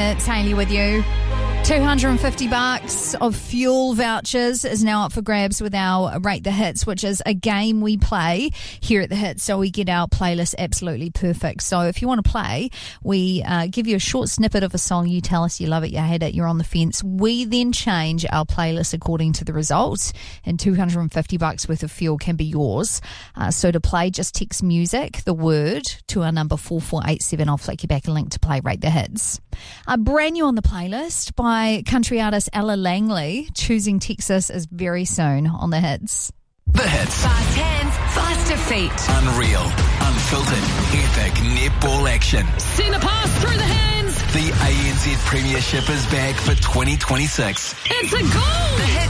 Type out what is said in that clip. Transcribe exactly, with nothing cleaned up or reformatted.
Hits. Hayley with you. two hundred fifty bucks of fuel vouchers is now up for grabs with our Rate the Hits, which is a game we play here at the Hits, so we get our playlist absolutely perfect. So if you want to play, we uh, give you a short snippet of a song. You tell us you love it, you hate it, you're on the fence. We then change our playlist according to the results, and two hundred fifty bucks worth of fuel can be yours. Uh, so to play, just text music, the word, to our number four four eight seven. I'll flick you back a link to play Rate the Hits. Uh, brand new on the playlist by country artist Ella Langley. Choosing Texas is very soon on the Hits. The Hits. Fast hands, faster feet. Unreal, unfiltered, epic netball action. Send a pass through the hands. The A N Z Premiership is back for twenty twenty-six. It's a goal. The Hits.